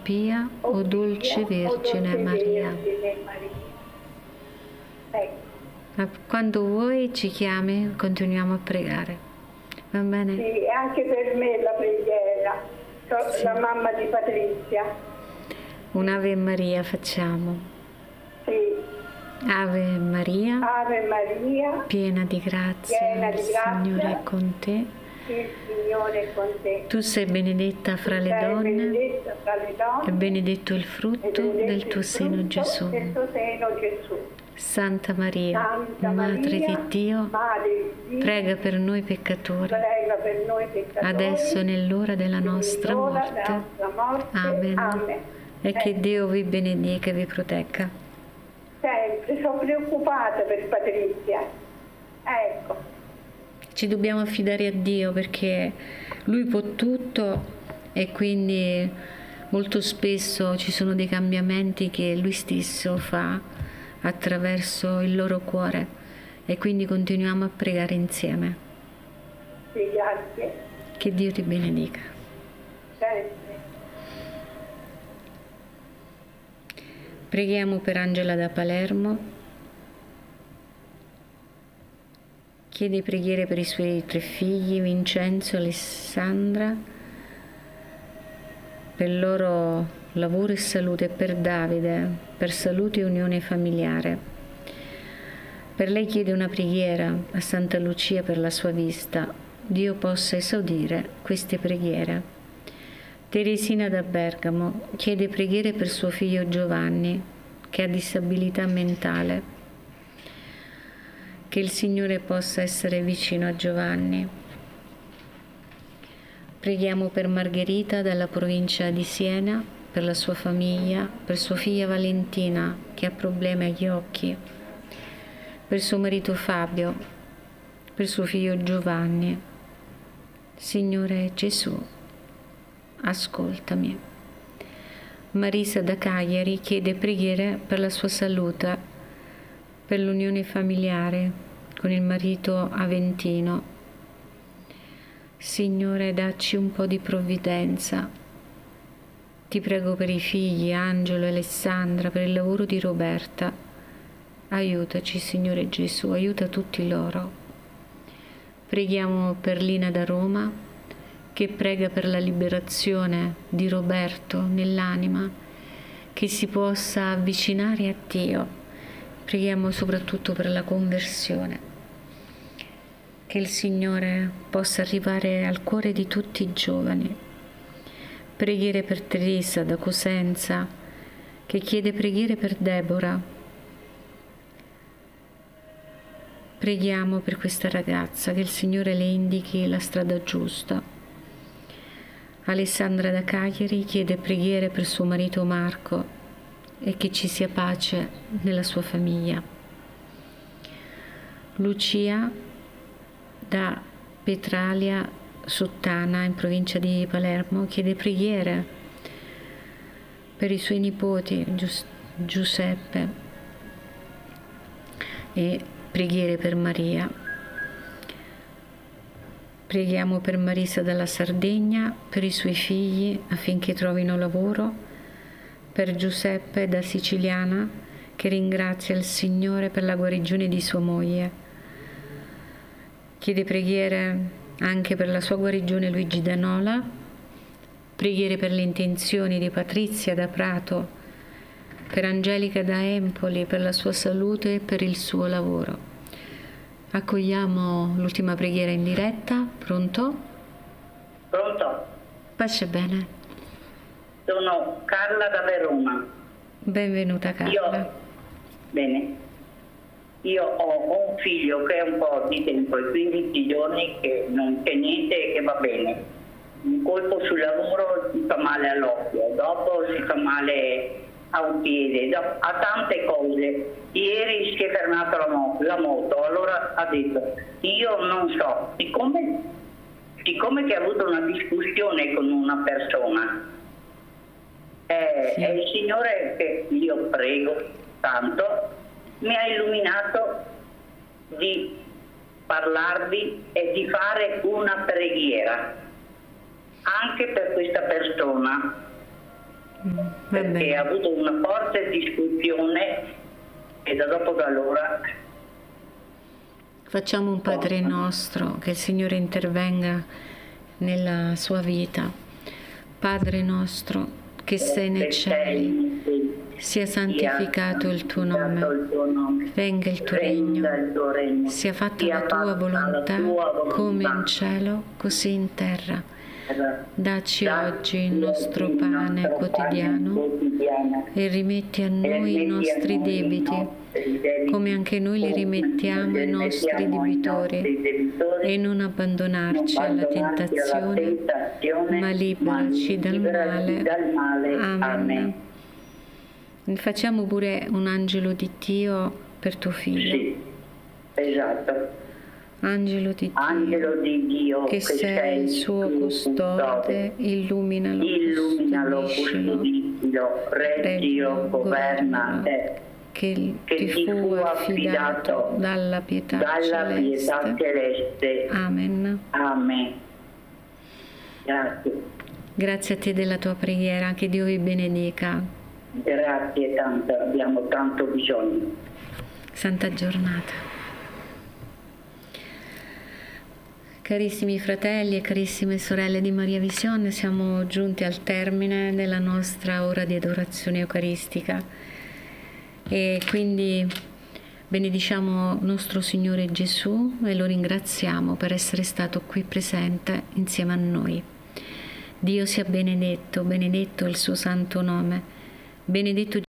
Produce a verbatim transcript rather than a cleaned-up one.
pia, o dolce Vergine Maria. Ecco. Quando vuoi ci chiami, continuiamo a pregare. Va bene? Sì, anche per me la preghiera. So, sì. La mamma di Patrizia. Un'Ave Maria facciamo. Sì. Ave Maria. Ave Maria. Piena di grazia. Piena di il grazia. Signore è con te. Il Signore è con te. Tu sei benedetta fra le donne, benedetta fra le donne, e benedetto il frutto benedetto del tuo il seno, Gesù. Del tuo seno, Gesù. Santa Maria, Santa Madre Maria, di Dio, Madre di Dio, prega per noi peccatori, prega per noi peccatori, adesso e nell'ora della nostra nell'ora morte. della nostra morte. Amen. Amen. E che Eh. Dio vi benedica e vi protegga. Sempre, sono preoccupata per Patrizia. Ecco. Ci dobbiamo affidare a Dio perché Lui può tutto e quindi molto spesso ci sono dei cambiamenti che Lui stesso fa attraverso il loro cuore e quindi continuiamo a pregare insieme. Sì, grazie. Che Dio ti benedica. Sempre. Preghiamo per Angela da Palermo. Chiede preghiere per i suoi tre figli, Vincenzo e Alessandra, per il loro lavoro e salute, e per Davide, per salute e unione familiare. Per lei chiede una preghiera a Santa Lucia per la sua vista. Dio possa esaudire queste preghiere. Teresina da Bergamo chiede preghiere per suo figlio Giovanni, che ha disabilità mentale. Che il Signore possa essere vicino a Giovanni. Preghiamo per Margherita dalla provincia di Siena, per la sua famiglia, per sua figlia Valentina che ha problemi agli occhi, per suo marito Fabio, per suo figlio Giovanni. Signore Gesù, ascoltami. Marisa da Cagliari chiede preghiere per la sua salute, per l'unione familiare con il marito Aventino. Signore, dacci un po' di provvidenza. Ti prego per i figli Angelo e Alessandra, per il lavoro di Roberta. Aiutaci, Signore Gesù, aiuta tutti loro. Preghiamo per Lina da Roma, che prega per la liberazione di Roberto nell'anima, che si possa avvicinare a Dio. Preghiamo soprattutto per la conversione, che il Signore possa arrivare al cuore di tutti i giovani. Preghiere per Teresa da Cosenza, che chiede preghiere per Deborah. Preghiamo per questa ragazza, che il Signore le indichi la strada giusta. Alessandra da Cagliari chiede preghiere per suo marito Marco, e che ci sia pace nella sua famiglia. Lucia da Petralia Sottana, in provincia di Palermo, chiede preghiere per i suoi nipoti Gius- Giuseppe e preghiere per Maria. Preghiamo per Marisa dalla Sardegna, per i suoi figli affinché trovino lavoro, per Giuseppe da Siciliana, che ringrazia il Signore per la guarigione di sua moglie. Chiede preghiere anche per la sua guarigione Luigi da Nola, preghiere per le intenzioni di Patrizia da Prato, per Angelica da Empoli, per la sua salute e per il suo lavoro. Accogliamo l'ultima preghiera in diretta. Pronto? Pronto? Pace bene. Sono Carla da Verona. Benvenuta Carla. Io, bene, io ho un figlio che è un po' di tempo, quindici giorni, che non c'è niente e che va bene. Un colpo sul lavoro si fa male all'occhio, dopo si fa male a un piede, dopo, a tante cose. Ieri si è fermata la, mo- la moto, allora ha detto, io non so, siccome, siccome che ha avuto una discussione con una persona, Eh, sì. È il Signore che io prego tanto, mi ha illuminato di parlarvi e di fare una preghiera anche per questa persona Mm, va perché bene. ha avuto una forte discussione e da dopo da allora... Facciamo un Padre Nostro, che il Signore intervenga nella sua vita. Padre nostro, che sei nei cieli, sia santificato il tuo nome, venga il tuo regno, sia fatta la tua volontà, come in cielo, così in terra. Dacci oggi il nostro pane quotidiano e rimetti a noi i nostri debiti, come anche noi li rimettiamo ai nostri debitori, e non abbandonarci alla tentazione, ma liberaci dal male. Amen. Facciamo pure un angelo di Dio per tuo figlio. Sì, esatto. Angelo di Dio, Angelo di Dio che, che sei il suo custode, illuminalo, illuminalo, custodiscilo, reggilo, governa te, che, che ti fu, fu affidato dalla pietà, dalla celeste. pietà celeste. Amen. Amen. Grazie. Grazie a te della tua preghiera, che Dio vi benedica. Grazie tanto, abbiamo tanto bisogno. Santa giornata. Carissimi fratelli e carissime sorelle di Maria Vision, siamo giunti al termine della nostra ora di adorazione eucaristica e quindi benediciamo nostro Signore Gesù e lo ringraziamo per essere stato qui presente insieme a noi. Dio sia benedetto, benedetto il suo santo nome, benedetto